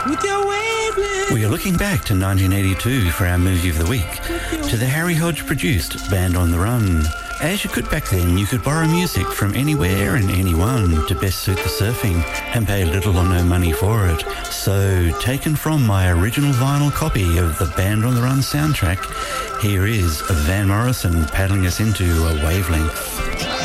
with your wavelength. We are looking back to 1982 for our Movie of the Week, to the Harry Hodge produced Band on the Run. As you could back then, you could borrow music from anywhere and anyone to best suit the surfing and pay little or no money for it. So, taken from my original vinyl copy of the Band on the Run soundtrack, here is Van Morrison paddling us into a wavelength.